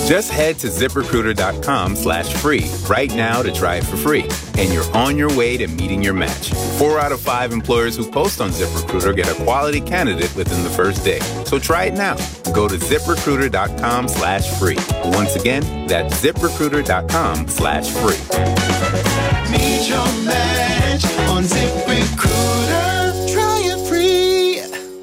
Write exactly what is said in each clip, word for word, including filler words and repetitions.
Just head to ZipRecruiter.com slash free right now to try it for free. And you're on your way to meeting your match. Four out of five employers who post on ZipRecruiter get a quality candidate within the first day. So try it now. Go to ZipRecruiter.com slash free. Once again, that's ZipRecruiter.com slash free. Meet your match on ZipRecruiter. Try it free.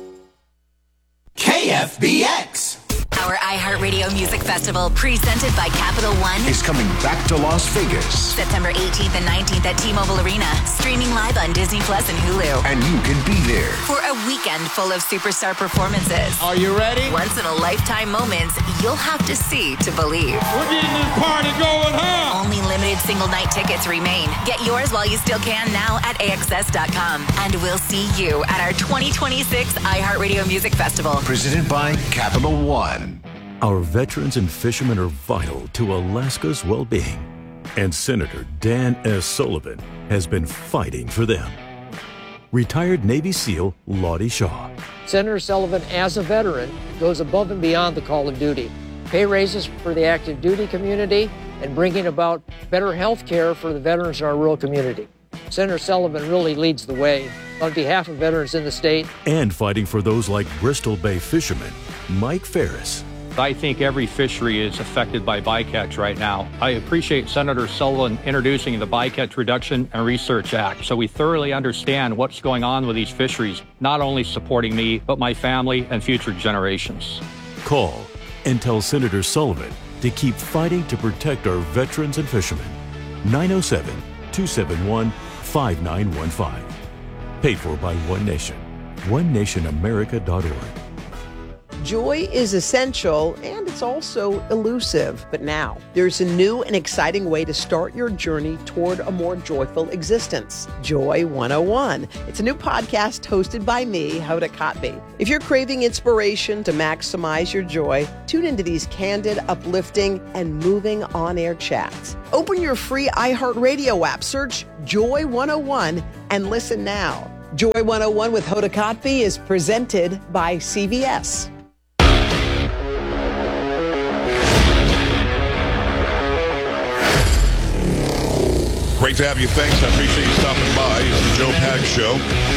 K F B X. Our iHeartRadio Music Festival, presented by Capital One, is coming back to Las Vegas. September eighteenth and nineteenth at T-Mobile Arena, streaming live on Disney Plus and Hulu. And you can be there for a weekend full of superstar performances. Are you ready? Once-in-a-lifetime moments you'll have to see to believe. We're getting this party going, huh? Only limited single-night tickets remain. Get yours while you still can now at A X S dot com. And we'll see you at our twenty twenty-six iHeartRadio Music Festival. Presented by Capital One. Our veterans and fishermen are vital to Alaska's well-being, and Senator Dan S. Sullivan has been fighting for them. Retired Navy SEAL Lottie Shaw. Senator Sullivan, as a veteran, goes above and beyond the call of duty. Pay raises for the active duty community and bringing about better health care for the veterans in our rural community. Senator Sullivan really leads the way on behalf of veterans in the state. And fighting for those like Bristol Bay fisherman Mike Ferris. I think every fishery is affected by bycatch right now. I appreciate Senator Sullivan introducing the Bycatch Reduction and Research Act so we thoroughly understand what's going on with these fisheries, not only supporting me, but my family and future generations. Call and tell Senator Sullivan to keep fighting to protect our veterans and fishermen. nine oh seven, two seven one, five nine one five. Paid for by One Nation. one nation america dot org. Joy is essential, and it's also elusive. But now, there's a new and exciting way to start your journey toward a more joyful existence. Joy one oh one. It's a new podcast hosted by me, Hoda Kotb. If you're craving inspiration to maximize your joy, tune into these candid, uplifting, and moving on-air chats. Open your free iHeartRadio app, search Joy one oh one, and listen now. Joy one oh one with Hoda Kotb is presented by C V S. Great to have you. Thanks. I appreciate you stopping by. It's the Joe Pags Show.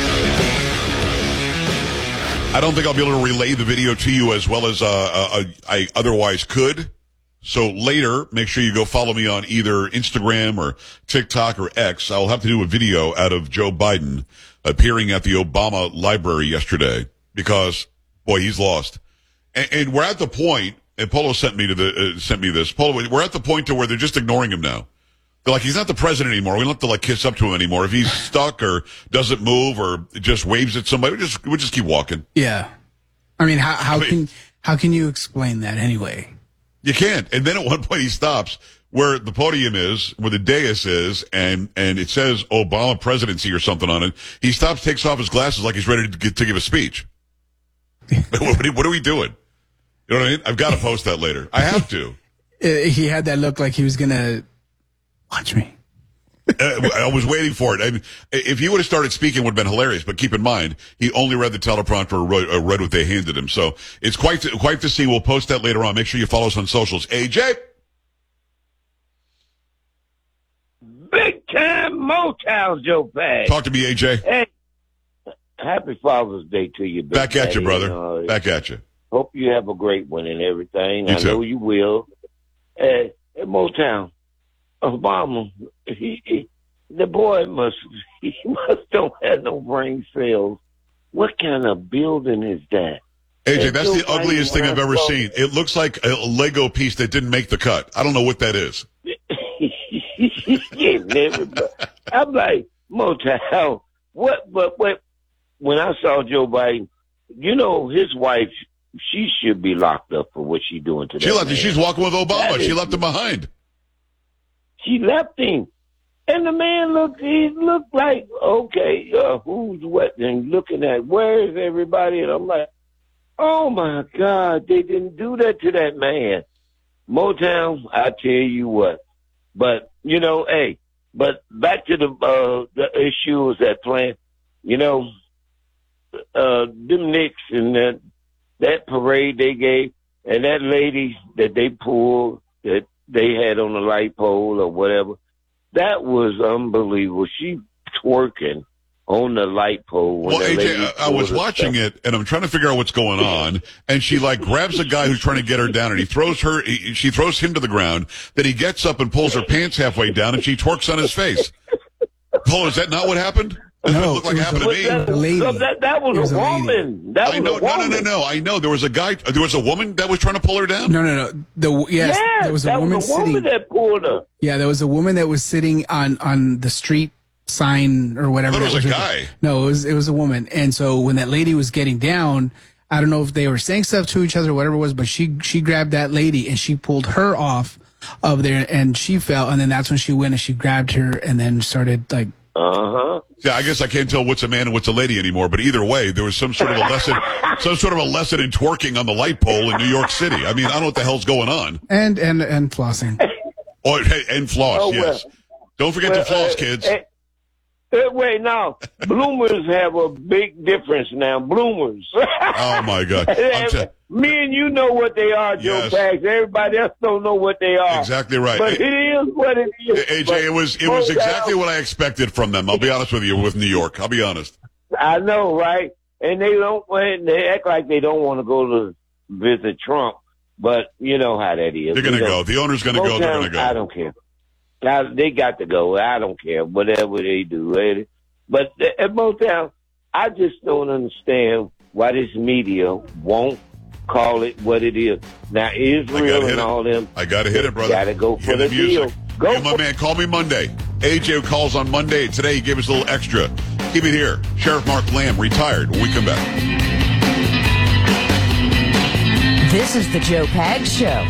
I don't think I'll be able to relay the video to you as well as uh, uh, I otherwise could. So later, make sure you go follow me on either Instagram or TikTok or X. I'll have to do a video out of Joe Biden appearing at the Obama Library yesterday because, boy, he's lost. And, and we're at the point, and Polo sent me to the uh, sent me this. Polo, we're at the point to where they're just ignoring him now. They're like, he's not the president anymore. We don't have to like kiss up to him anymore. If he's stuck or doesn't move or just waves at somebody, we just we just keep walking. Yeah, I mean, how how I mean, can how can you explain that anyway? You can't. And then at one point he stops where the podium is, where the dais is, and and it says Obama presidency or something on it. He stops, takes off his glasses like he's ready to, get, to give a speech. what, what are we doing? You know what I mean? I've got to post that later. I have to. He had that look like he was gonna. Watch me. uh, I was waiting for it. I mean, if he would have started speaking, it would have been hilarious. But keep in mind, he only read the teleprompter, read, uh, read what they handed him. So it's quite to, quite to see. We'll post that later on. Make sure you follow us on socials. A J. Big time Motown, Joe Pags. Talk to me, A J. Hey, happy Father's Day to you, Big Back at Daddy. you, brother. Uh, Back at you. Hope you have a great one and everything. You I too. know you will. Hey, hey Motown. Obama, he, he, the boy must, he must don't have no brain cells. What kind of building is that? A J, And that's Joe the ugliest Biden, thing I've when I ever saw- seen. It looks like a Lego piece that didn't make the cut. I don't know what that is. Everybody. I'm like, Motown, what, but what, when I saw Joe Biden, you know, his wife, she should be locked up for what she's doing to She that left. man. She's walking with Obama. That She is- left him behind. She left him. And the man looked, he looked like, okay, uh, who's what? And looking at, where is everybody? And I'm like, oh my God, they didn't do that to that man. Motown, I tell you what. But, you know, hey, but back to the, uh, the issues at playing, you know, uh, them Knicks and that, that parade they gave, And that lady that they pulled, that they had on the light pole or whatever, that was unbelievable. She twerking on the light pole. When well, the A J, lady I, I was pulled watching stuff. it, and I'm trying to figure out what's going on. And she like grabs a guy who's trying to get her down, and he throws her. He, she throws him to the ground. Then he gets up and pulls her pants halfway down, and she twerks on his face. Paul, is that not what happened? Does No, it look like it it was happened a- to me? That, The lady. no, that, that was, It was a a lady. woman. That I was know. a No, no, woman. no, no. I know there was a guy. There was a woman that was trying to pull her down. No, no, no. The yes, Yes, there was a that woman was a woman sitting. that pulled her. Yeah, there was a woman that was sitting on on the street sign or whatever. I thought it was that a guy. No, it was it was a woman. And so when that lady was getting down, I don't know if they were saying stuff to each other or whatever it was, but she she grabbed that lady and she pulled her off of there, and she fell. And then that's when she went and she grabbed her and then started like. Uh-huh. Yeah, I guess I can't tell what's a man and what's a lady anymore. But either way, there was some sort of a lesson, some sort of a lesson in twerking on the light pole in New York City. I mean, I don't know what the hell's going on. And and and flossing. Oh, hey, and floss, Oh, yes. well. Don't forget Well, to floss, uh, kids. uh, uh, wait, now, bloomers have a big difference now. Bloomers. Oh my God! I'm t- Me and you know what they are, Joe Yes. Pags. Everybody else don't know what they are. Exactly right. But it is what it is. A But J, it was it was most exactly out- what I expected from them. I'll be honest with you. With New York, I'll be honest. I know, right? And they don't. and They act like they don't want to go to visit Trump, but you know how that is. They're going to You go. know, The owner's going to go. They're going to I go. don't care. Now, they got to go. I don't care. Whatever they do. Right? But at Motown, I just don't understand why this media won't call it what it is. Now, Israel hit and it. all them. I got to hit it, brother. Got to go Hear for the music. deal. Go Yeah, my for man, call me Monday. A J calls on Monday. Today he gave us a little extra. Keep it here. Sheriff Mark Lamb, retired. When we come back. This is the Joe Pags Show.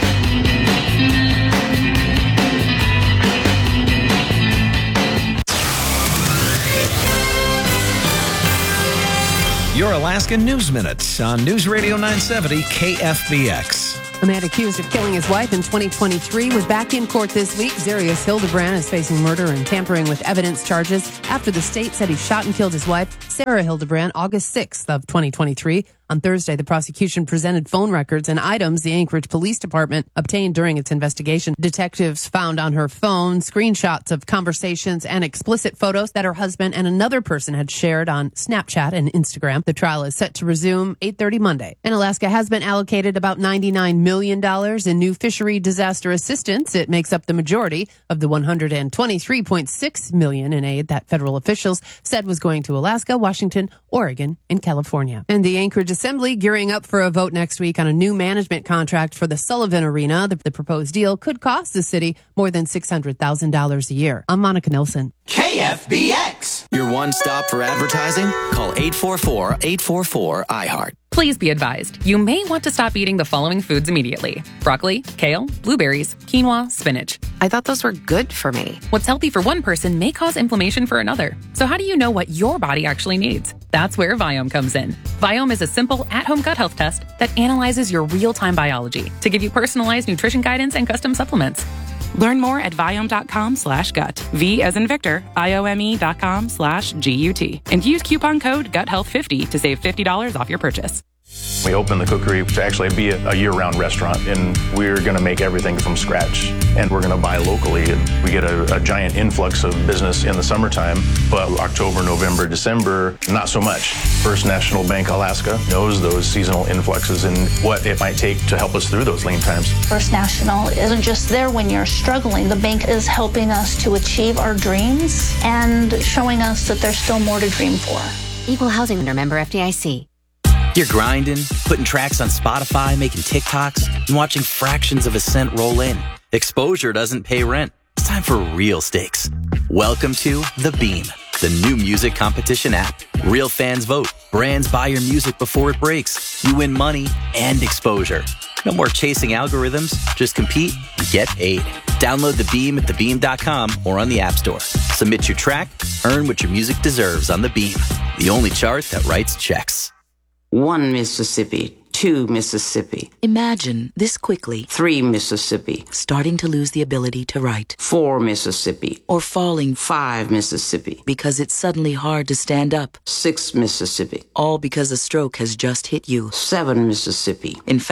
Your Alaska News Minute on News Radio nine seventy K F B X. A man accused of killing his wife in twenty twenty-three was back in court this week. Zarius Hildebrand is facing murder and tampering with evidence charges after the state said he shot and killed his wife, Sarah Hildebrand, August sixth of twenty twenty-three. On Thursday, the prosecution presented phone records and items the Anchorage Police Department obtained during its investigation. Detectives found on her phone screenshots of conversations and explicit photos that her husband and another person had shared on Snapchat and Instagram. The trial is set to resume eight thirty Monday. And Alaska has been allocated about ninety-nine million dollars in new fishery disaster assistance. It makes up the majority of the one hundred twenty-three point six million dollars in aid that federal officials said was going to Alaska, Washington, Oregon, and California. And the Anchorage Assembly gearing up for a vote next week on a new management contract for the Sullivan Arena. The, the proposed deal could cost the city more than six hundred thousand dollars a year. I'm Monica Nilsson. K F B X. Your one stop for advertising? Call eight four four, eight four four, I heart. Please be advised, you may want to stop eating the following foods immediately. Broccoli, kale, blueberries, quinoa, spinach. I thought those were good for me. What's healthy for one person may cause inflammation for another. So how do you know what your body actually needs? That's where Viome comes in. Viome is a simple at-home gut health test that analyzes your real-time biology to give you personalized nutrition guidance and custom supplements. Learn more at Viome.com slash gut. V as in Victor, I-O-M-E dot com slash G-U-T. And use coupon code gut health fifty to save fifty dollars off your purchase. We opened the cookery to actually be a year-round restaurant, and we're going to make everything from scratch. And we're going to buy locally. And we get a, a giant influx of business in the summertime, but October, November, December, not so much. First National Bank Alaska knows those seasonal influxes and what it might take to help us through those lean times. First National isn't just there when you're struggling. The bank is helping us to achieve our dreams and showing us that there's still more to dream for. Equal housing lender, member F D I C. You're grinding, putting tracks on Spotify, making TikToks, and watching fractions of a cent roll in. Exposure doesn't pay rent. It's time for real stakes. Welcome to The Beam, the new music competition app. Real fans vote. Brands buy your music before it breaks. You win money and exposure. No more chasing algorithms. Just compete and get paid. Download The Beam at the beam dot com or on the App Store. Submit your track. Earn what your music deserves on The Beam, the only chart that writes checks. One Mississippi, two Mississippi. Imagine this quickly. Three Mississippi. Starting to lose the ability to write. Four Mississippi. Or falling. Five Mississippi. Because it's suddenly hard to stand up. Six Mississippi. All because a stroke has just hit you. Seven Mississippi. In fact,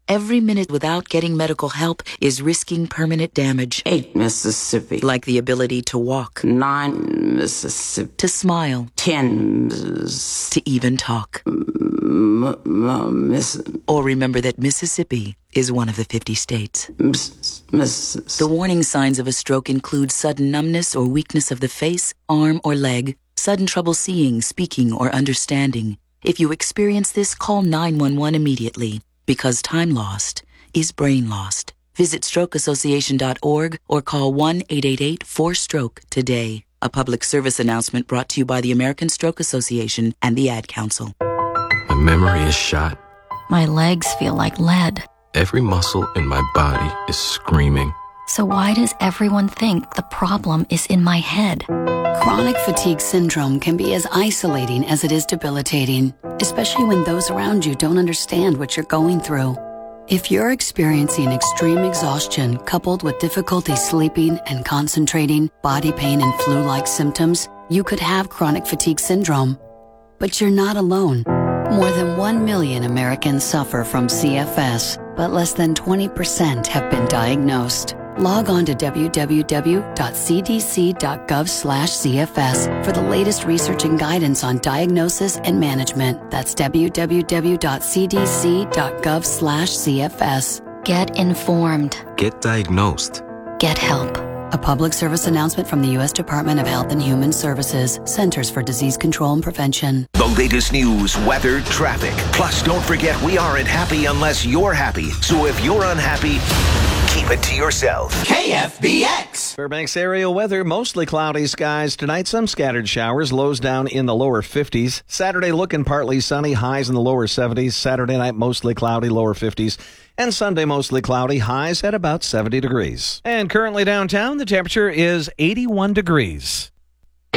Every minute without getting medical help is risking permanent damage. Eight, Mississippi. Like the ability to walk. Nine, Mississippi. To smile. Ten, to even talk. M- m- miss- or remember that Mississippi is one of the fifty states. Miss- miss- the warning signs of a stroke include sudden numbness or weakness of the face, arm, or leg, sudden trouble seeing, speaking, or understanding. If you experience this, call nine one one immediately, because time lost is brain lost. Visit stroke association dot org or call one eight eight eight four stroke today. A public service announcement brought to you by the American Stroke Association and the Ad Council. My memory is shot. My legs feel like lead. Every muscle in my body is screaming. So why does everyone think the problem is in my head? Chronic fatigue syndrome can be as isolating as it is debilitating, especially when those around you don't understand what you're going through. If you're experiencing extreme exhaustion coupled with difficulty sleeping and concentrating, body pain and flu-like symptoms, you could have chronic fatigue syndrome. But you're not alone. More than one million Americans suffer from C F S, but less than twenty percent have been diagnosed. Log on to w w w dot c d c dot gov slash C F S for the latest research and guidance on diagnosis and management. That's w w w dot c d c dot gov slash C F S. Get informed. Get diagnosed. Get help. A public service announcement from the U S Department of Health and Human Services, Centers for Disease Control and Prevention. The latest news, weather, traffic. Plus, don't forget we aren't happy unless you're happy. So if you're unhappy, keep it to yourself. K F B X. Fairbanks area weather, mostly cloudy skies tonight. Some scattered showers, lows down in the lower fifties. Saturday looking partly sunny, highs in the lower seventies. Saturday night mostly cloudy, lower fifties. And Sunday mostly cloudy, highs at about seventy degrees. And currently downtown, the temperature is eighty-one degrees.